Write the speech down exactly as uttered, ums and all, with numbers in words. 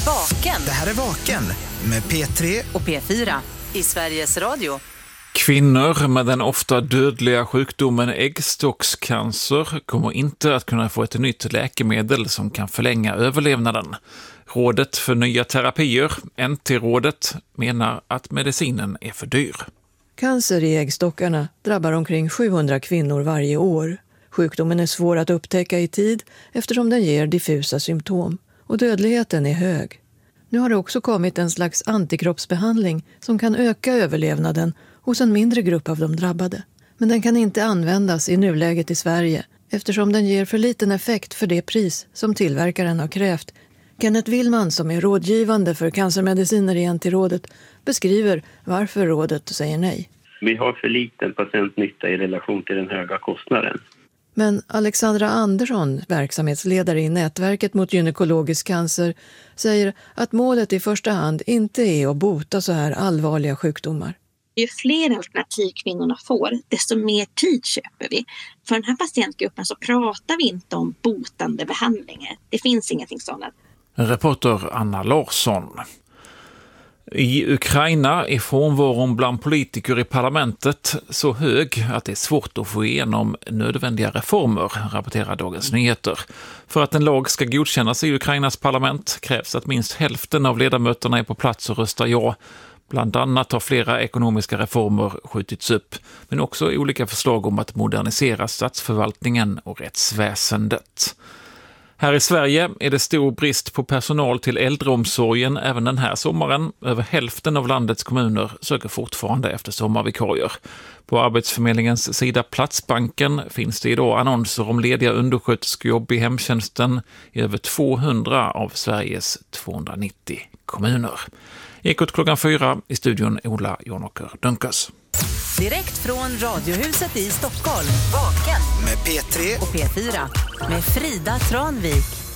Vaken. Det här är Vaken med P tre och P fyra i Sveriges Radio. Kvinnor med den ofta dödliga sjukdomen äggstockscancer kommer inte att kunna få ett nytt läkemedel som kan förlänga överlevnaden. Rådet för nya terapier, N T-rådet, menar att medicinen är för dyr. Cancer i äggstockarna drabbar omkring sjuhundra kvinnor varje år. Sjukdomen är svår att upptäcka i tid eftersom den ger diffusa symptom och dödligheten är hög. Nu har det också kommit en slags antikroppsbehandling som kan öka överlevnaden hos en mindre grupp av de drabbade. Men den kan inte användas i nuläget i Sverige eftersom den ger för liten effekt för det pris som tillverkaren har krävt. Kenneth Willman, som är rådgivande för cancermediciner i N T-rådet, beskriver varför rådet säger nej. Vi har för liten patientnytta i relation till den höga kostnaden. Men Alexandra Andersson, verksamhetsledare i nätverket mot gynekologisk cancer, säger att målet i första hand inte är att bota så här allvarliga sjukdomar. Ju fler alternativ kvinnorna får, desto mer tid köper vi. För den här patientgruppen så pratar vi inte om botande behandlingar. Det finns ingenting sådant. Reporter Anna Larsson. I Ukraina är frånvaron bland politiker i parlamentet så hög att det är svårt att få igenom nödvändiga reformer, rapporterar Dagens Nyheter. För att en lag ska godkännas i Ukrainas parlament krävs att minst hälften av ledamöterna är på plats och röstar ja. Bland annat har flera ekonomiska reformer skjutits upp, men också olika förslag om att modernisera statsförvaltningen och rättsväsendet. Här i Sverige är det stor brist på personal till äldreomsorgen även den här sommaren. Över hälften av landets kommuner söker fortfarande efter sommarvikarier. På Arbetsförmedlingens sida Platsbanken finns det idag annonser om lediga undersköterskejobb i hemtjänsten i över tvåhundra av Sveriges tvåhundranittio kommuner. Ekot klockan fyra, i studion Ola Jonåker Dunkers. Direkt från Radiohuset i Stockholm. Vaken med P tre och P fyra med Frida Tranvik.